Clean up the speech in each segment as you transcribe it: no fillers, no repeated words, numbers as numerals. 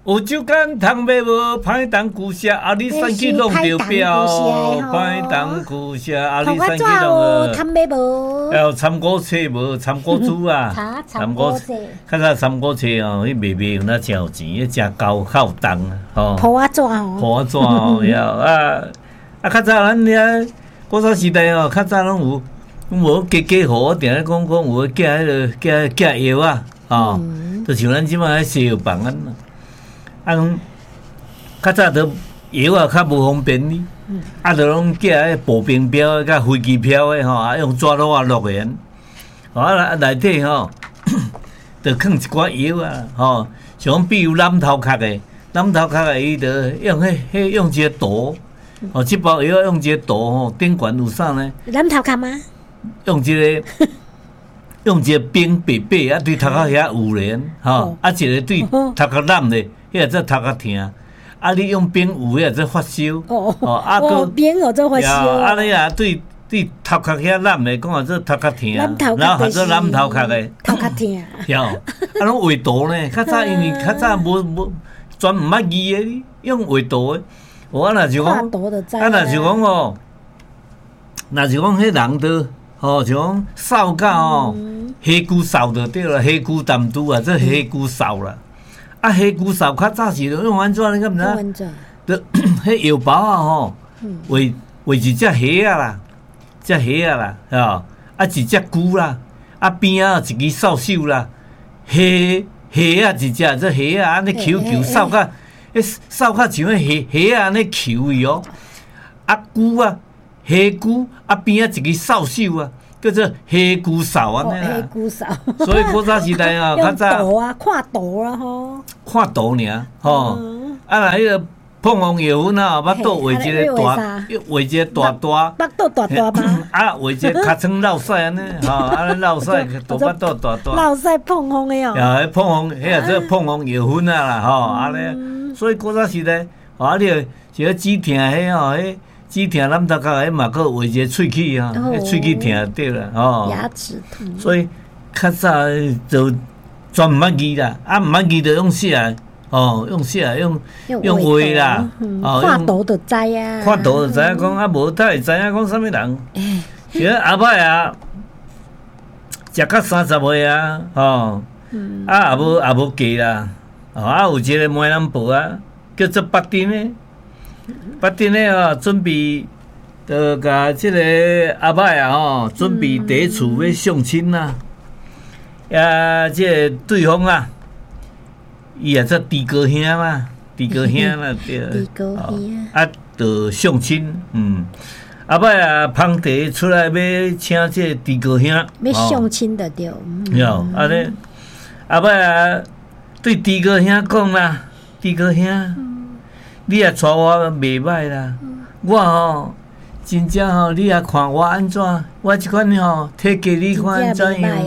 有酒干倘卖无，歹当旧社，啊你选去弄着标，歹当旧社，啊你选去弄贪卖无？ 参果册无，参果珠啊， 参果册， 较早参果册哦，迄卖用那真有钱，迄真高较有重啊，吼。 铺啊纸哦， 铺啊纸哦，较早咱遐古早时代哦，较早拢有，无家户，我定咧讲有寄迄个寄药啊，吼，就像咱即摆西药房啊。拢较早都药啊较无方便哩，就拢寄迄步兵票甲飞机票的吼，用纸箩啊落的，内底吼，就放一寡药啊，吼，像比如蓝头壳的伊就用用一个图，哦，这包药用一个图吼，顶悬有啥呢？ 蓝头壳吗？ 用一个冰白白啊，对头壳遐有咧，吼，一个对头壳蓝的。迄个做头壳疼，你用冰有迄个做发烧， 冰有做发烧， 你对头壳遐蓝的，讲做头壳疼，然后还做蓝头壳的， 头壳疼， 拢画图呢。较早因为较早无专唔捌字的，用画图的。我若是讲，若是讲哦，若是讲迄人都吼，像扫到哦，黑姑扫就对了，黑姑淡拄啊，这黑姑扫啦。黑姑扫较早是用安怎你敢毋知？就迄药包啊吼，画一只虾啦，吼，一只菇啦，边啊一支扫帚啦，虾啊一只，这虾啊安尼球扫到，扫到像迄虾啊安尼球伊哦，菇啊，虾菇边啊一支扫帚啊。叫做黑姑扫安尼啦， 黑姑扫。 所以古早时代啊，较早看图啊吼， 看图尔吼。若迄个碰风药粉啊，巴肚画一个大， 巴肚大吗？ 画一个尻川落屎安尼，吼，安尼落屎大巴肚大。 落屎碰风的哦。 迄碰风，迄个做碰风药粉啊啦，吼，安尼。所以古早时代，你就个止疼迄吼，迄。止疼咱头壳迄嘛，佫画一个喙齿啊，喙齿疼对啦，吼。 牙齿疼。 所以较早就专毋捌字啦，毋捌字就用写，用写用画啦， 看图就知啊。 看图就知影讲，无他会知影讲啥物人。其实后摆啊，食到30岁啊，也无嫁啦，有一个闽南婆啊，叫做北丁的。北丁的准备，甲即个阿伯啊准备第一厝要相亲啦。即个对方啊，伊也做弟哥兄啦，对。弟哥兄。就相亲，阿伯捧茶出来要请这弟哥兄。 要相亲的对。 安尼，阿伯对弟哥兄讲啦，弟哥兄。你也带我袂歹啦，我真正你也看我安怎？我即款体格你看安怎样？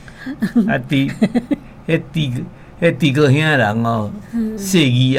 迄弟哥兄人细腻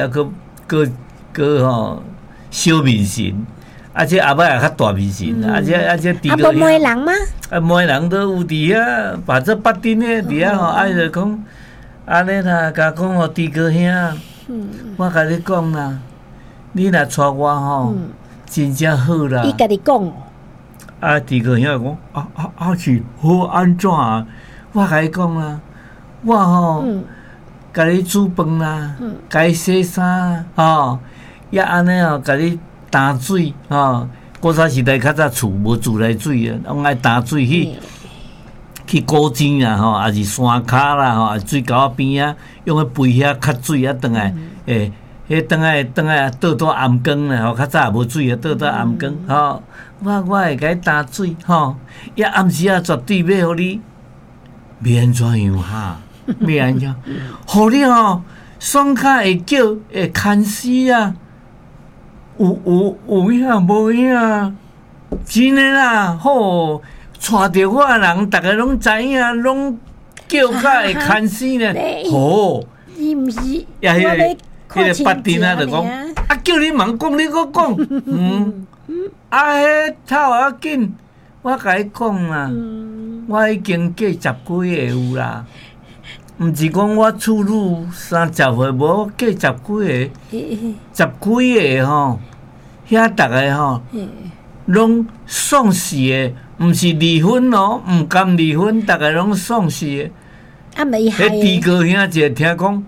佫小面神，这阿伯也较大面神，这弟哥兄。 无媒人吗？ 媒人都有伫遐，把这北丁的伫遐就讲安尼啦，甲讲弟哥兄，我甲你讲啦。你若带我真正好啦。 伊家己讲。 弟哥兄讲是好安怎啊？我甲伊讲啦，我甲你煮饭啦，甲你洗衫也安尼甲你打水古早时代较早厝无自来水啊，拢爱打水去古井啊也是山骹啦水沟边啊，用个杯遐吸水啊，转来迄倒来倒暗缸啦，较早也无水啊，倒暗缸我会甲你打水也暗时绝对要互你，要安怎样要安怎，互你爽卡会叫会牵死啊，有影无影，真诶啦，好，带着我诶人，逐个拢知影，拢叫甲会牵死呢，好， 伊毋是迄个北丁就讲，叫你茫讲，你搁讲，迄透要紧，我甲你讲啦，我已经过10几个有啦， 毋是讲我处女30岁，无过10几个，10几个吼，遐逐个吼，拢爽死的，毋是离婚哦，毋甘离婚，逐个拢爽死的。 啊，没害。 迄猪哥兄一个听讲，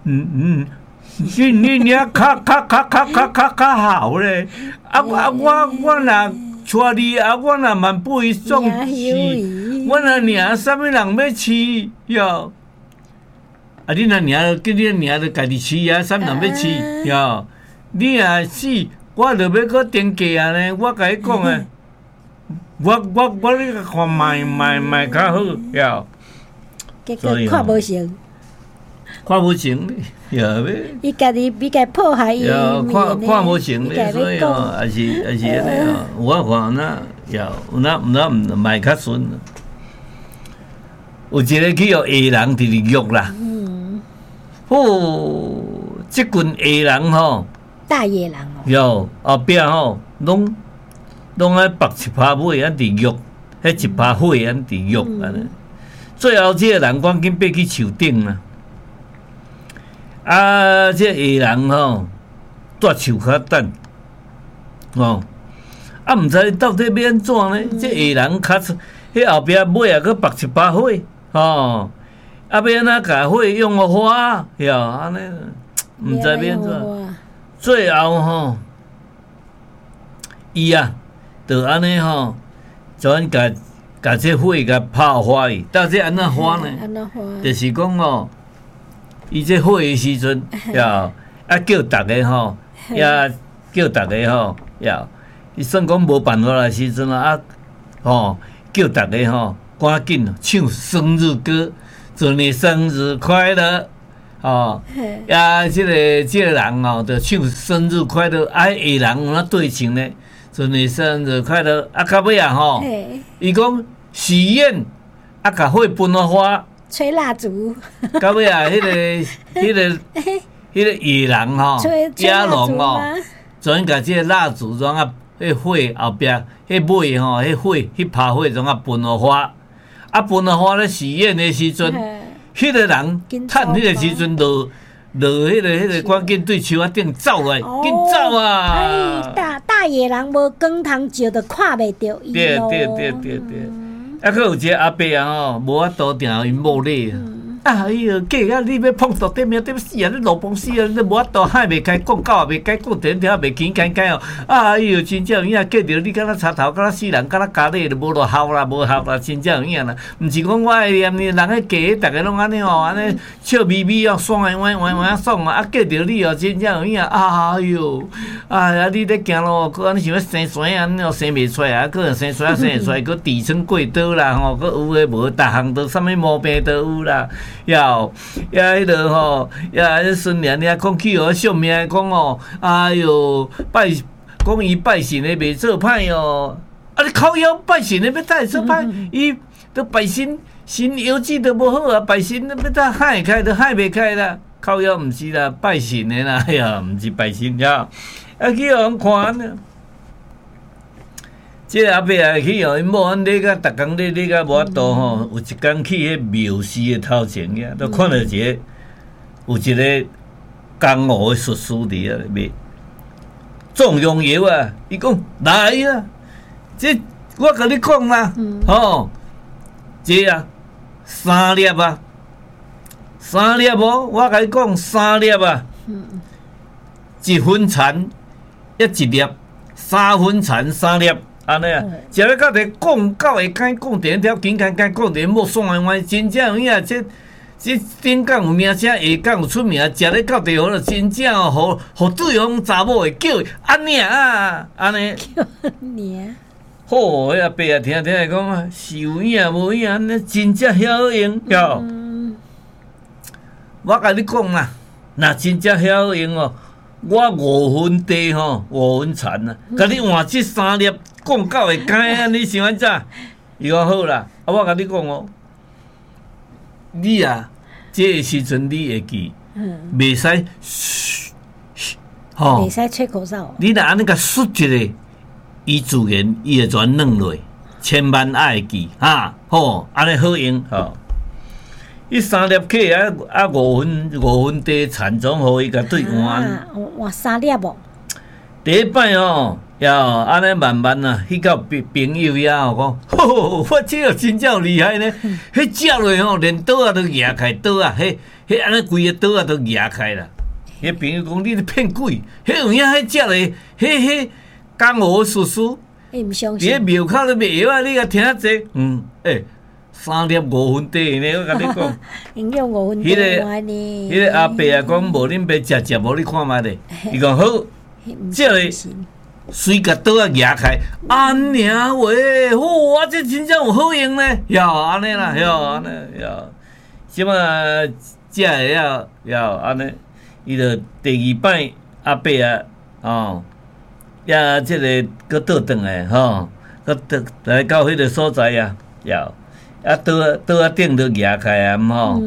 你较好咧，我若娶你啊，我若万不以重视，我若领啥物人要饲哟？啊，你若领，叫你领着家己饲啊，啥物人要饲哟？你若死，我着要搁定价啊呢。我甲你讲诶，我你看卖较好哟。 结果看无成。 看无成咧， 伊家己破坏伊看无成咧，所以哦，也是安尼哦。我看有毋卖较顺。有一个去互野人伫咧约啦，即群野人吼， 大野人哦， 哟后壁吼，拢爱绑一把尾安伫约，迄一把火安伫约安尼。最后即个人赶紧爬去树顶啦。啊，这野人吼，住树骹等，啊，毋知到底要安怎呢？这野人迄后壁尾啊，搁绑一把火，啊，要安怎甲火用个花，哟，安尼，毋知要安怎。最后吼，伊啊，就安尼吼，就安甲这火甲泡花去。到底安怎花呢？就是讲哦。伊这火的时阵，叫大家吼，叫大家吼，伊算讲无办法的时阵啊，叫大家吼，赶紧唱生日歌，祝你生日快乐，这个人哦，就唱生日快乐，下人有哪对唱呢？祝你生日快乐，到尾啊吼，伊讲许愿，甲火分了花。 吹蜡烛， 到尾啊，迄个野人吼，野龙哦，专甲即个蜡烛装啊，迄火后壁，迄尾吼，迄火，迄把火装啊，分落花，啊，分落花咧许愿的时阵，迄个人趁迄个时阵落迄个赶紧对树仔顶走来，紧走啊！ 哎，大野人无光通照，就看袂着伊咯。 对。还佫有一个阿伯啊吼，无法度定因某咧。哎哟，假啊！你要碰到对面对死啊！你老崩死啊！你无法度海袂开，讲狗也袂开，讲天条也袂轻开哦。哎哟，真正有影嫁着你，敢若插头，敢若死人，敢若咖喱，就无落效啦，无效啦，真正有影啦。毋是讲我会念你，人迄嫁，逐个拢安尼哦，安尼笑眯眯哦，爽诶，玩爽啊！啊，嫁着你哦，真正有影。哎哟，哎呀，你咧行路，佫安尼想要生衰啊，安尼哦生袂出来啊，佫生衰啊生会出来，佫痔疮过多啦吼，佫有诶无，逐项都啥物毛病都有啦。迄落吼，迄孙娘娘讲去互相命讲哦，哎哟，讲伊拜神的袂做歹哦，啊你靠腰拜神的要怎做歹？伊都拜神腰子都无好啊，拜神要怎海开都海袂开啦，靠腰毋是啦，拜神的啦，哎呀，毋是拜神呀，啊去互人看呢。即个阿伯啊，去互因某安咧甲，逐工咧甲无法度吼。有一工去迄庙寺的头前遐，都看到有一个江湖的术士伫啊卖壮阳药啊。伊讲来啊，这我甲你讲啦，这啊3粒啊，3粒无，我甲你讲3粒啊，1分田1粒，3分田3粒。安尼啊，食咧到底讲到会解，讲第一条紧讲讲第某爽歪，真正有影这顶港有名声，下港有出名，食咧到底好了，真正哦，互对方查某会叫安尼啊，安尼。 叫安尼。 好，迄阿伯啊，听来讲啊，是有影无影，安尼真正晓用哟。我甲你讲啦，若真正晓用哦，我5分地吼，5分田啊，甲你换这3粒。讲到会解啊！你想安怎？伊讲好啦，我甲你讲哦，你啊，这个时阵你会记，袂使袂使吹口哨。 你若安尼甲说一个，伊自然伊会全软落，千万爱记哈，好，安尼好用吼。 伊3粒克啊5分地田种，互伊甲对换。 换3粒无？ 第一摆哦，安尼慢慢啊，迄个朋友呀，讲，我这个真正厉害呢。迄接落吼，连刀啊都压开，刀啊，迄安尼规个刀啊都压开啦。迄朋友讲，你咧骗鬼，迄有影迄接咧，迄江湖术士， 伊毋相信。 伫庙口咧卖药啊，你甲听者，3粒5分地呢，我甲你讲。 营养5分地呢？ 迄个阿伯啊，讲无恁爸食无，你看觅咧。伊讲好。这个水甲刀啊压开，安娘喂，我这真正有好用呢，安尼啦，安尼，即马这个安尼，伊就第2摆阿伯啊，这个搁倒转来搁来到迄个所在啊，刀啊顶都压开啊，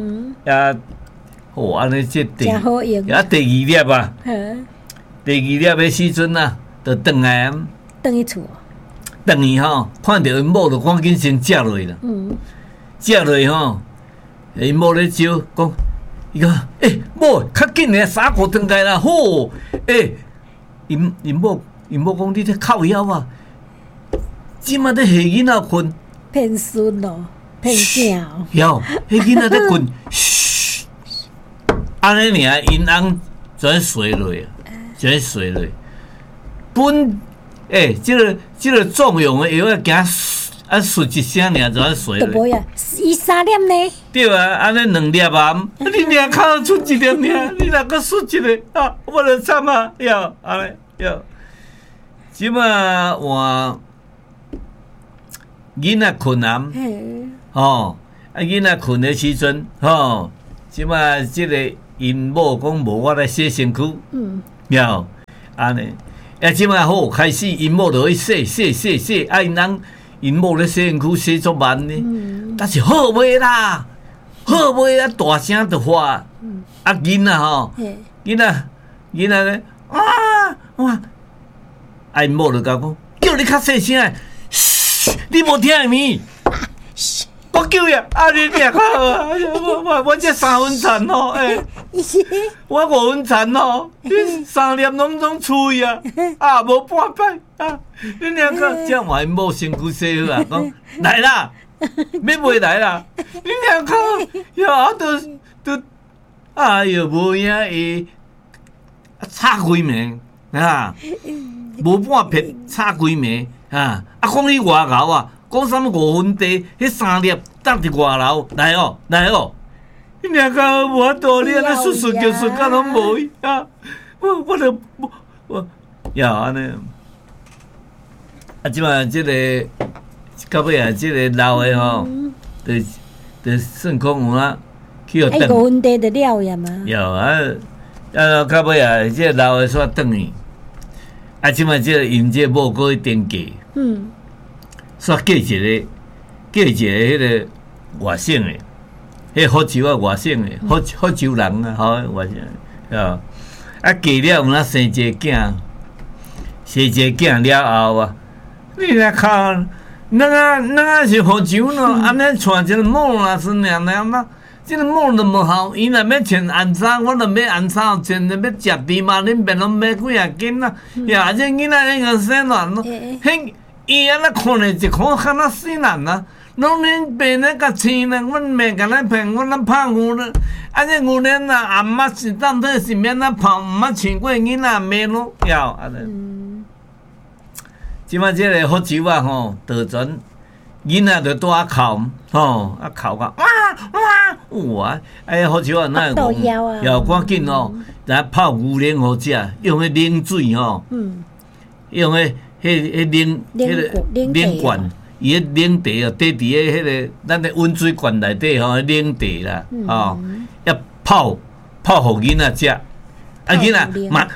安尼这真好用， 第2粒啊。第2粒的时阵啊，就转来转去厝， 转去看到因某就赶紧先接落啦。接落因某咧招讲，伊讲，某较紧诶，3个转开啦，吼，因某讲你咧靠腰啊，即马咧下囡仔困， 骗孙咯，骗囝哦。 迄囡仔咧困，嘘，安尼尔，因翁全睡落啊。全水了，本这个作用的药啊，行输一声尔就水了。 无呀，伊3粒呢？ 对啊，安尼2粒啊，你俩靠出1粒尔，你若搁输一个我就惨啊！安尼即马换囡仔困啊，囡仔困的时阵，即马这个因某讲无我来洗身躯。安尼，即摆好开始，因某就去洗，因某咧洗身躯洗足慢呢，但是好袂啦，大声就发，囡仔咧，因某就讲，叫你较细声，嘘，你无听会咪？我叫呀，你听看我这3分残哦，我5分残哦，你3粒拢吹啊，无半摆你听看，这话因某身躯洗好啊，讲来啦，要袂来啦，你听看，都哎哟，无影会吵几暝无半撇吵几暝讲你外头啊。讲什么5分地，迄3粒搭伫外楼，来哦，你两个无法度，你安尼顺叫顺甲拢无去我就安尼。即摆即个到尾即个老的就算讲有啦，去互转。 5分地就了呀嘛。 到尾即个老的煞转去。即摆即个因即某过去登记。煞嫁一个迄个外省的，迄福州外省的福州人外省嫁了有哪生一个囝，了后你若看，咱是福州咯，安尼带一个某啦是那，这个某就无效，伊若要穿红衫，我就要红衫；穿要食猪嘛，恁便拢买几啊斤啊？这囡仔那个生卵咯，伊安尼看咧一看，敢若死人啊！拢恁爸咧甲饲咧，阮妹甲咱骗，阮咱拍牛咧。这牛咧阿妈是当体是免咱拍，毋捌饲过囡仔妹咯，安尼。即摆这个福州倒转囡仔就拄哭，哭个哇！福州那会讲，赶紧来泡牛奶好食，用迄冷水用迄冷罐，伊迄冷茶滴伫迄个咱的温水罐内底冷茶啦，要泡互囡仔食，囡仔嘛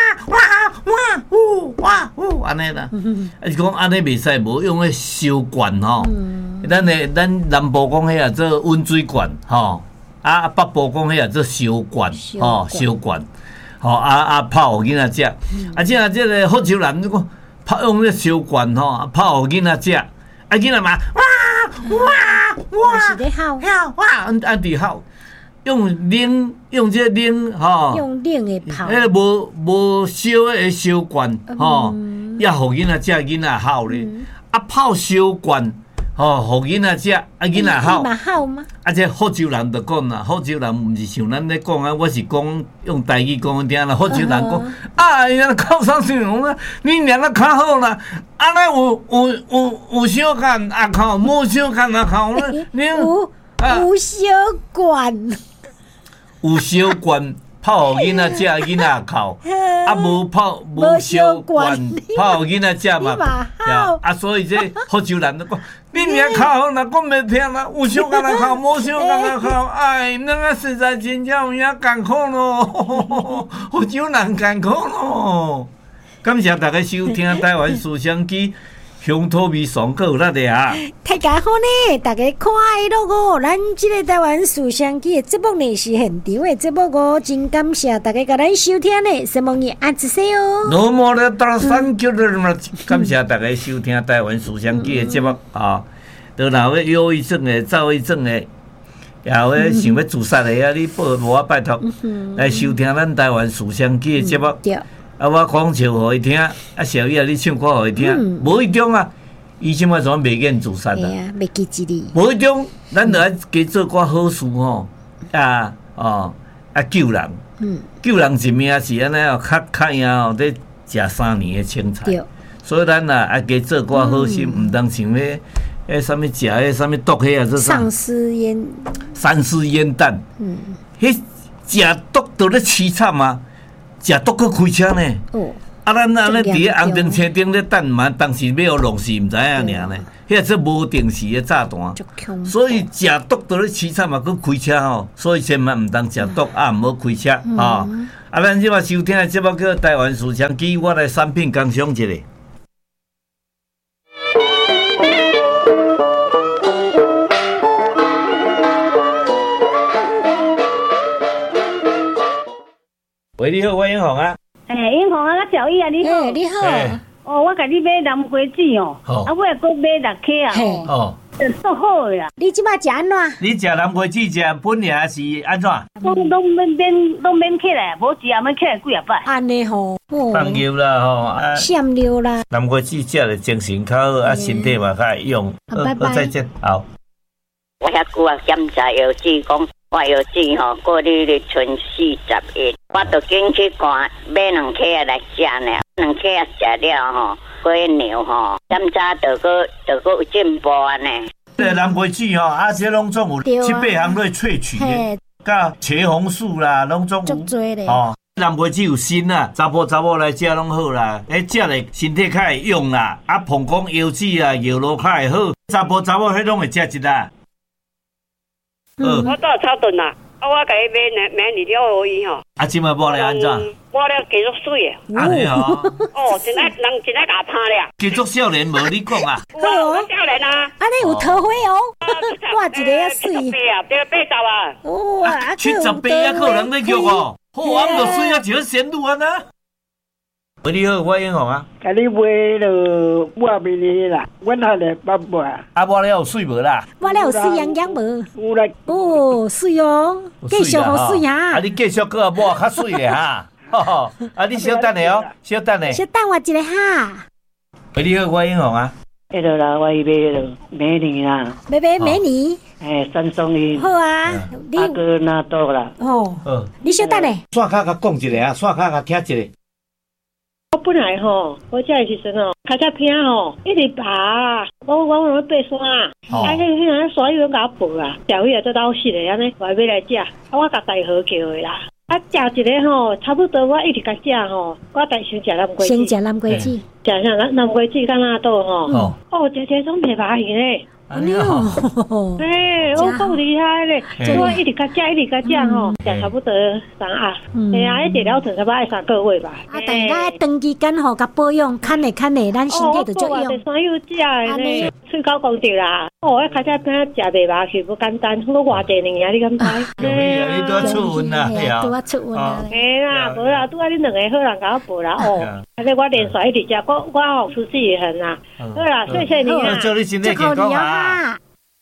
安尼啦，是讲安尼袂使，无用迄烧罐咱南部讲迄做温水罐北部讲迄做烧罐烧罐泡互囡仔食，这个福州人就讲。用咧烧罐泡互囡仔食，囡仔嘛哇，安伫吼，用这冷吼， 用冷的泡， 无烧的烧罐吼，也互囡仔食囡仔好咧。泡烧罐吼，互囡仔食，囡仔好。 嘛好吗？ 这福州人就讲啦，福州人毋是像咱咧讲啊，我是讲用台语讲听啦。福州人讲，哎呀，靠啥事用啦？你娘啊较好啦，安尼有小干啊靠，无小干啊靠咧。 有小罐， 有小罐泡互囡仔食，囡仔靠，无小罐泡互囡仔食嘛。所以这福州人都讲。你娘较好啦，讲袂听啦，有小干啊哭，无小干啊哭，哎，咱啊实在真正有影艰苦咯，福州人艰苦咯。感谢大家收听台湾思想机，乡土味爽够有力的啊！ 太佳好呢，大家快乐哦！咱这个台湾思想机的节目呢是现场的节目哦，真感谢大家甲咱收听呢，希望你安一世哦。 那么咧，大三叫了嘛，感谢大家收听台湾思想机的节目啊！都若要忧郁症的、躁郁症的，也有想要自杀的啊！你报我拜托来收听咱台湾思想机的节目。我讲笑互伊听，小叶你唱歌互伊听，无迄种啊，伊即摆怎袂愿自杀啦？ 袂记一哩。 无迄种，咱着爱加做寡好事吼，救人，救人一命是安尼哦，较赢哦，得食3年的青菜。所以咱爱加做寡好心，毋当想要啥物食啥物毒迄啊，做啥？丧尸烟弹。迄食毒都咧凄惨啊！食毒搁开车呢？咱安尼伫咧红灯车顶咧等嘛，当时要互弄死，毋知影尔呢。迄个无定时的炸弹，所以食毒都咧凄惨嘛，搁开车吼，所以千万毋当食毒啊，毋好开车吼。咱即马收听的节目叫台湾思想机，我来产品工商一下。喂，你好，我英红啊。 英红啊，我小易啊，你好。 你好。 我甲你买南瓜子哦。我也搁买6颗啊。足好诶啦。 你即摆食安怎？ 你食南瓜子食本尔还是安怎？ 拢免起来，无食也免起来几啊摆。 安尼吼。 放尿啦吼。 闪尿啦。 南瓜子食了精神较好，身体嘛较会用。 拜拜。 再见，好。 我遐久啊，检查药剂讲。我药剂吼，过日咧剩41，我着紧去看买2颗来食呢。2颗食了吼，过尿吼，检查着个有进步啊呢。 这南瓜子吼，这拢总有7、8项类萃取的，甲茄红素啦，拢总有。哦，南瓜子有锌啦，查甫来食拢好啦，食咧身体较会用啦。膀胱腰子啊，药路较会好，查甫迄拢会食一啦。 我到超顿啦，我甲伊买2条互伊吼。 即摆无咧安怎？ 无咧继续水诶。 安尼吼。 真爱牙拍咧。 继续少年无你讲啊。 我少年啊。 安尼有桃花哦。哇，一个也水。 80啊。 哇 ，78还有人咧叫我。好，我毋着水啊，就先路安啊。喂，你好，我英红啊。 甲你买了半暝哩啦，阮还来捌无啊？ 我了有水无啦？ 我了有水洋洋无？ 有啦。 水哦，继续好水啊！ 你继续搁抹较水咧哈。你小等下哦，小等下。 小等我一下哈。 喂，你好，我英红啊。 迄落啦，我买了美女啦。 买美女。 3送1。 好啊， 阿哥拿到啦。 你小等下。 线卡甲讲一下啊，线卡甲听一下。 我本来吼，我食的时阵吼，脚只偏吼，一直爬，我要爬山，迄人山友甲我抱啦，小鱼也做到死的安尼，我要来食，我甲大河叫的啦，食一个吼，差不多我一直甲食吼，我先食南瓜子， 先食南瓜子， 食啥南瓜子敢若倒吼，这种袂歹去咧。 安尼哦， 我够厉害咧！我一直甲食吼，食差不多3盒。一治疗程差不多爱3个月吧。 但是咱长期间吼，甲保养，看咧，咱身体就足用。 山药食的呢，喙口讲着啦。我脚只片食袂歹去，不简单。我偌济年啊，你敢知？ 你拄仔出运啦， 拄仔出运啦。 啦，无啦，拄仔恁2个好人甲我报啦。安尼我连续一直食，我出4痕啦。好啦，谢谢你啦。 祝你身体健康啊！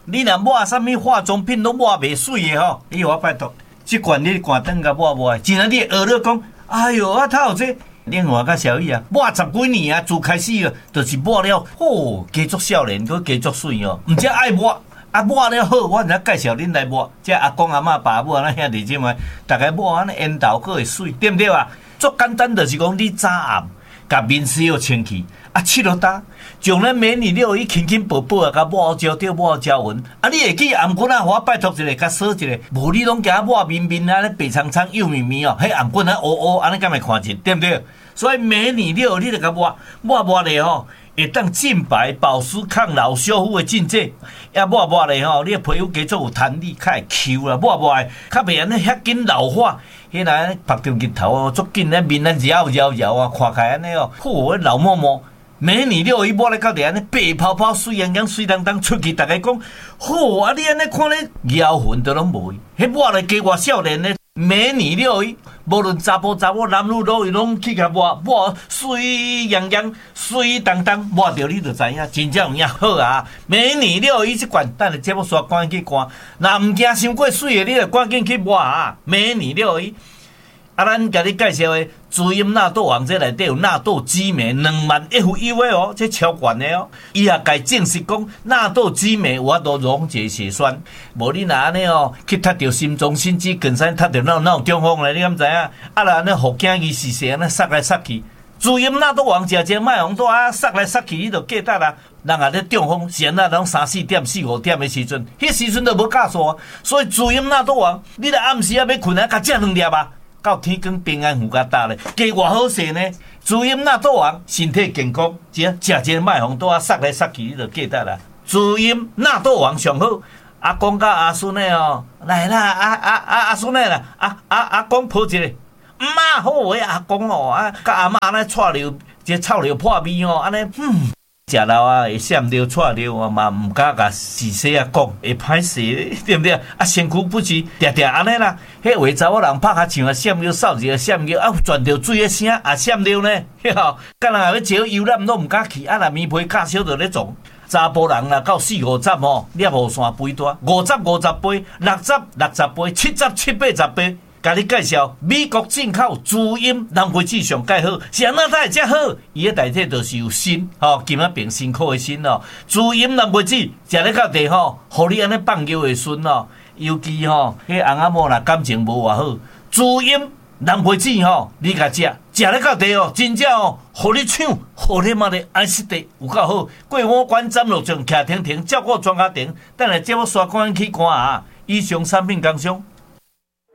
你若抹啥物化妆品都抹袂水的吼，你我拜托，即罐你赶灯甲抹，真啊你会学了讲，哎哟啊他有这。另外甲小雨啊，抹10几年啊，自开始啊，就是抹了，加足少年，佮加足水哦，毋只爱抹。啊，抹了好，我才介绍恁来抹。这阿公阿嬷爸母啊，咱兄弟姊妹，大家抹安尼烟头佫会水，对不对啊？足简单，就是讲你早暗，甲面洗好清气，啊，拭落干，将咱美女六伊轻轻薄薄啊，甲抹好焦掉，抹好焦匀。啊，你会记颔棍啊？我拜托一下，甲扫一下，无你拢惊抹面面啊，白苍苍幼绵绵哦，迄颔棍啊乌乌，安尼敢会看见，对不对？所以美女六你著甲抹咧吼。会当净白、保湿、抗老、修复的境界，也抹咧吼，你的皮肤加做有弹力，较会 Q 啦，抹咧，较袂安尼遐紧老化。迄个拍着日头哦，足紧咧面啊摇啊，看起来安尼哦，老摸摸。美女六伊抹咧到底安尼白泡泡、水洋洋、水当当出去，大家讲，啊你安尼看咧妖魂都拢无，迄抹咧加我少年咧。美女六伊，无论查甫男女老伊拢去甲抹水洋洋、水当当，抹着你就知影，真正有影好啊！美女六伊即款，等下节目刷赶紧去看，若毋惊伤过水的，你就赶紧去抹啊！美女六伊。啊，咱甲你介绍的滋阴纳豆王，这内底有纳豆激酶2万 FU 的哦，这超悬的哦。伊也该证实讲，纳豆激酶有法度溶解血栓，无你若安尼哦，去踢着心脏、心肌梗塞，踢着哪有中风咧？你敢知影？啊，若安尼互囝伊是安尼塞来塞去，滋阴纳豆王食麦红豆啊，塞来塞去，你就记得啦。人也咧中风，是安那拢3、4点、4、5点的时阵，迄时阵都无假数啊。所以滋阴纳豆王，你若暗时啊要困啊，甲食2粒啊。到天光平安有甲搭咧，加偌好势呢？滋阴纳豆王，身体健康，食一个麦红豆啊，塞来塞去，你就记得啦。滋阴纳豆王上好，阿公甲阿孙的哦，来啦，阿孙的啦，阿公抱一个，妈好诶，阿公哦，啊，甲阿嬷安尼带着这臭料破味哦，安尼食了啊，会闪着带着啊嘛，毋敢甲细细啊讲，会歹势，对不对？啊，身躯不是定定安尼啦。迄话查某人拍下枪啊，闪着扫一个闪着啊，转着水的声啊，闪着呢。吼，甲人也要招游览拢毋敢去，啊，若面皮较小就咧撞。查甫人啦，到4、50吼，摄雨伞肥大，50杯，60杯，70、80杯。甲你介绍美国进口滋阴蓝莓子上介好，是安怎才会遮好？伊个内底就是有锌，金仔变辛苦的锌哦。滋阴蓝莓子食咧到地吼，互你安尼放尿会顺哦。尤其吼，迄翁仔某若感情无偌好，滋阴蓝莓子吼，你甲食咧到地哦，真正哦，互你抢，互你妈的爱死地有够好。过五关斩六将，徛停停，照顾专家庭，等下节目刷关去看啊。以上产品工商。